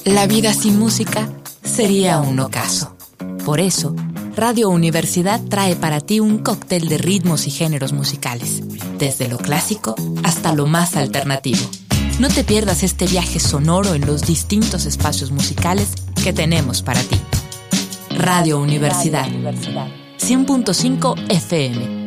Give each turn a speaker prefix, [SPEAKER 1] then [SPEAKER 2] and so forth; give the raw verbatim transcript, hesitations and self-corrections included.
[SPEAKER 1] La vida sin música sería un ocaso. Por eso, Radio Universidad trae para ti un cóctel de ritmos y géneros musicales, desde lo clásico hasta lo más alternativo. No te pierdas este viaje sonoro en los distintos espacios musicales que tenemos para ti. Radio Universidad, cien punto cinco F M.